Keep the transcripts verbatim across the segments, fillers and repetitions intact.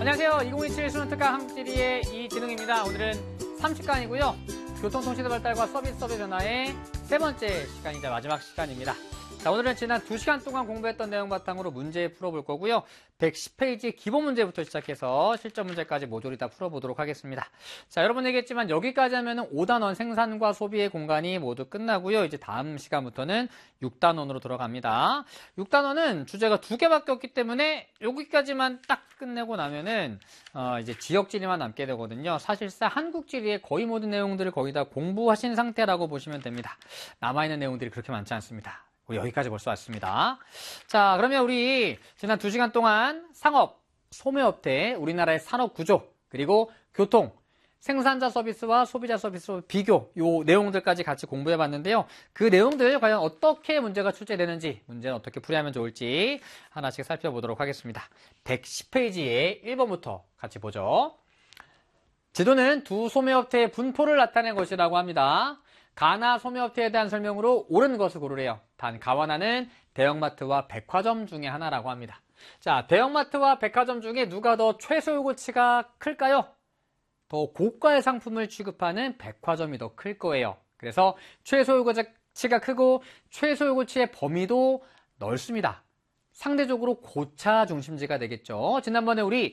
안녕하세요. 이천이십칠 수능특강 한국지리의 이진웅입니다. 오늘은 삼십 강이고요. 교통통신의 발달과 서비스 서비스 변화의 세 번째 시간이자 마지막 시간입니다. 자, 오늘은 지난 두 시간 동안 공부했던 내용 바탕으로 문제 풀어볼 거고요. 백십 페이지 기본 문제부터 시작해서 실전 문제까지 모조리 다 풀어보도록 하겠습니다. 자, 여러분 얘기했지만 여기까지 하면은 오 단원 생산과 소비의 공간이 모두 끝나고요. 이제 다음 시간부터는 육 단원으로 들어갑니다. 육 단원은 주제가 두 개밖에 없기 때문에 여기까지만 딱 끝내고 나면은 어, 이제 지역지리만 남게 되거든요. 사실상 한국지리의 거의 모든 내용들을 거의 다 공부하신 상태라고 보시면 됩니다. 남아있는 내용들이 그렇게 많지 않습니다. 여기까지 벌써 왔습니다. 자, 그러면 우리 지난 두 시간 동안 상업, 소매업태, 우리나라의 산업구조, 그리고 교통, 생산자 서비스와 소비자 서비스 비교, 요 내용들까지 같이 공부해 봤는데요. 그 내용들 과연 어떻게 문제가 출제되는지, 문제는 어떻게 풀이하면 좋을지 하나씩 살펴보도록 하겠습니다. 백십 페이지에 일 번부터 같이 보죠. 지도는 두 소매업태의 분포를 나타낸 것이라고 합니다. 가나 소매업태에 대한 설명으로 옳은 것을 고르래요. 단 가와나는 대형마트와 백화점 중에 하나라고 합니다. 자, 대형마트와 백화점 중에 누가 더 최소 요구치가 클까요? 더 고가의 상품을 취급하는 백화점이 더 클 거예요. 그래서 최소 요구치가 크고 최소 요구치의 범위도 넓습니다. 상대적으로 고차 중심지가 되겠죠. 지난번에 우리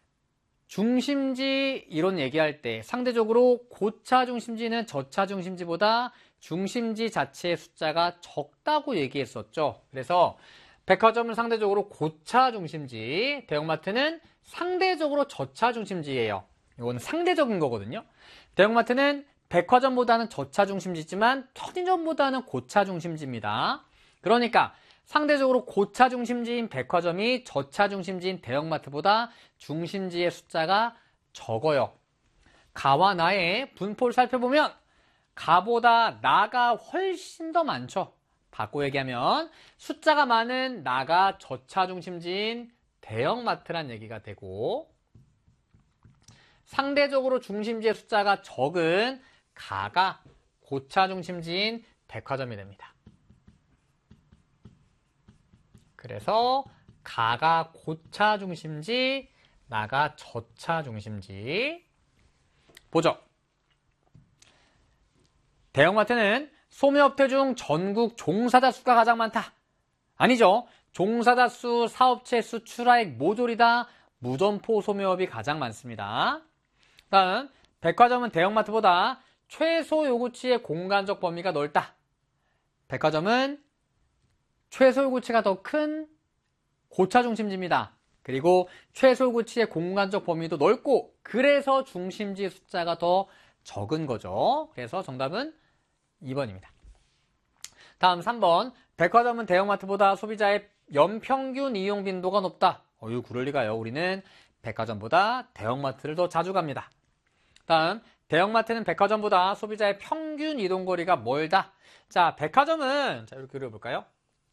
중심지 이론 얘기할 때 상대적으로 고차 중심지는 저차 중심지보다 중심지 자체의 숫자가 적다고 얘기했었죠. 그래서 백화점은 상대적으로 고차 중심지, 대형마트는 상대적으로 저차 중심지예요. 이건 상대적인 거거든요. 대형마트는 백화점보다는 저차 중심지지만 편의점보다는 고차 중심지입니다. 그러니까 상대적으로 고차 중심지인 백화점이 저차 중심지인 대형마트보다 중심지의 숫자가 적어요. 가와 나의 분포를 살펴보면 가보다 나가 훨씬 더 많죠. 바꿔 얘기하면 숫자가 많은 나가 저차 중심지인 대형마트란 얘기가 되고, 상대적으로 중심지의 숫자가 적은 가가 고차 중심지인 백화점이 됩니다. 그래서 가가 고차 중심지, 나가 저차 중심지. 보죠. 대형마트는 소매업태 중 전국 종사자 수가 가장 많다. 아니죠. 종사자 수, 사업체 수, 출하액 모조리 다 무점포 소매업이 가장 많습니다. 다음, 백화점은 대형마트보다 최소 요구치의 공간적 범위가 넓다. 백화점은 최소 요구치가 더 큰 고차 중심지입니다. 그리고 최소 요구치의 공간적 범위도 넓고, 그래서 중심지 숫자가 더 적은 거죠. 그래서 정답은 이 번입니다. 다음 삼 번. 백화점은 대형마트보다 소비자의 연평균 이용 빈도가 높다. 어휴, 그럴 리가요. 우리는 백화점보다 대형마트를 더 자주 갑니다. 다음, 대형마트는 백화점보다 소비자의 평균 이동거리가 멀다. 자, 백화점은, 자, 이렇게 그려볼까요?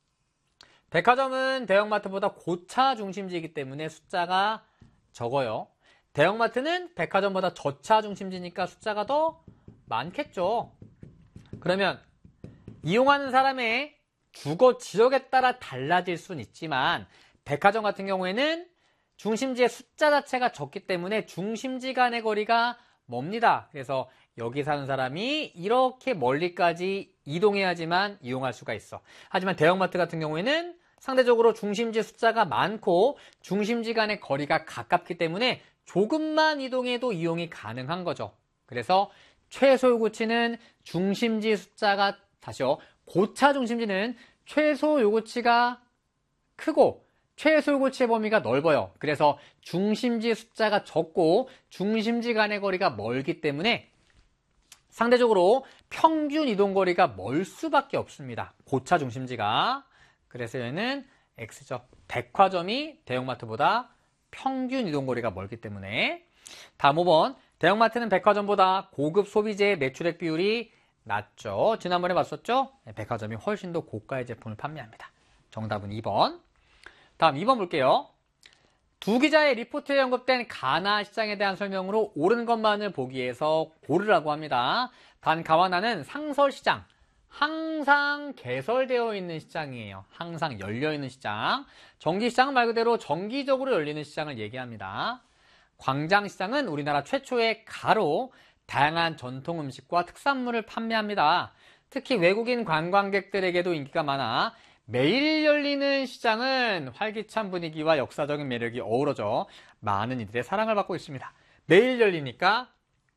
백화점은 대형마트보다 고차 중심지이기 때문에 숫자가 적어요. 대형마트는 백화점보다 저차 중심지니까 숫자가 더 많겠죠. 그러면 이용하는 사람의 주거 지역에 따라 달라질 수는 있지만, 백화점 같은 경우에는 중심지의 숫자 자체가 적기 때문에 중심지 간의 거리가 멉니다. 그래서 여기 사는 사람이 이렇게 멀리까지 이동해야지만 이용할 수가 있어. 하지만 대형마트 같은 경우에는 상대적으로 중심지 숫자가 많고 중심지 간의 거리가 가깝기 때문에 조금만 이동해도 이용이 가능한 거죠. 그래서 최소 요구치는 중심지 숫자가, 다시요, 고차 중심지는 최소 요구치가 크고 최소 요구치의 범위가 넓어요. 그래서 중심지 숫자가 적고 중심지 간의 거리가 멀기 때문에 상대적으로 평균 이동거리가 멀 수밖에 없습니다. 고차 중심지가. 그래서 얘는 X죠. 백화점이 대형마트보다 평균 이동거리가 멀기 때문에. 다음 오 번. 대형마트는 백화점보다 고급 소비재의 매출액 비율이 낮죠. 지난번에 봤었죠? 백화점이 훨씬 더 고가의 제품을 판매합니다. 정답은 이 번. 다음 이 번 볼게요. 두 기자의 리포트에 언급된 가나 시장에 대한 설명으로 옳은 것만을 보기 위해서 고르라고 합니다. 단 가와나는 상설시장, 항상 개설되어 있는 시장이에요. 항상 열려있는 시장. 정기시장은 말 그대로 정기적으로 열리는 시장을 얘기합니다. 광장시장은 우리나라 최초의 가로 다양한 전통 음식과 특산물을 판매합니다. 특히 외국인 관광객들에게도 인기가 많아 매일 열리는 시장은 활기찬 분위기와 역사적인 매력이 어우러져 많은 이들의 사랑을 받고 있습니다. 매일 열리니까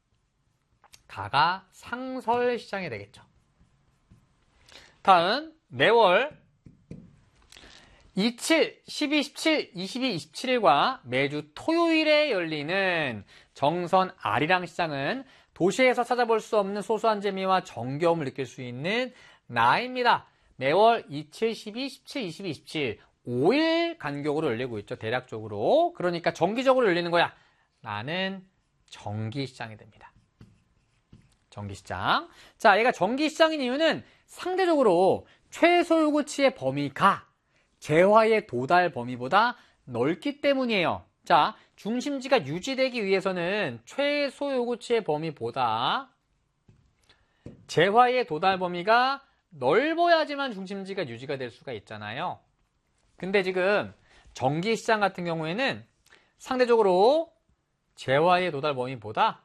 가가 상설시장이 되겠죠. 다음 매월 이칠, 십이, 십칠, 이십이, 이십칠일과 매주 토요일에 열리는 정선 아리랑 시장은 도시에서 찾아볼 수 없는 소소한 재미와 정겨움을 느낄 수 있는 날입니다. 매월 이칠, 십이, 십칠, 이십이, 이십칠 오 일 간격으로 열리고 있죠. 대략적으로. 그러니까 정기적으로 열리는 거야. 나는 정기시장이 됩니다. 정기시장. 자, 얘가 정기시장인 이유는 상대적으로 최소 요구치의 범위가 재화의 도달 범위보다 넓기 때문이에요. 자, 중심지가 유지되기 위해서는 최소 요구치의 범위보다 재화의 도달 범위가 넓어야지만 중심지가 유지가 될 수가 있잖아요. 근데 지금 정기시장 같은 경우에는 상대적으로 재화의 도달 범위보다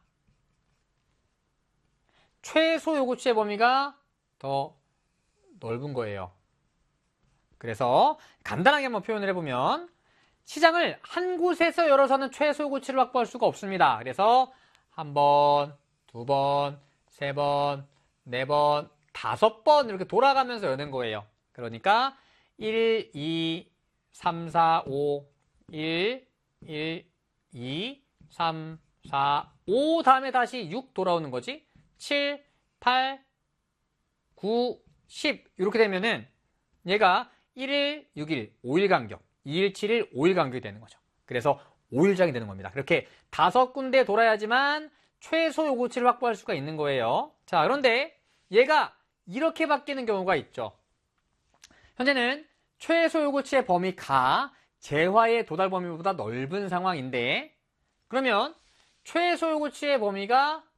최소 요구치의 범위가 더 넓은 거예요. 그래서 간단하게 한번 표현을 해보면 시장을 한 곳에서 열어서는 최소 요구치를 확보할 수가 없습니다. 그래서 한 번, 두 번, 세 번, 네 번, 다섯 번 이렇게 돌아가면서 여는 거예요. 그러니까 일, 이, 삼, 사, 오, 일, 일, 이, 삼, 사, 오 다음에 다시 육 돌아오는 거지. 칠, 팔, 구, 십 이렇게 되면은 얘가 일 일, 육 일, 오 일 간격, 이 일, 칠 일, 오 일 간격이 되는 거죠. 그래서 오 일장이 되는 겁니다. 그렇게 다섯 군데 돌아야지만 최소 요구치를 확보할 수가 있는 거예요. 자, 그런데 얘가 이렇게 바뀌는 경우가 있죠. 현재는 최소 요구치의 범위가 재화의 도달 범위보다 넓은 상황인데 그러면 최소 요구치의 범위가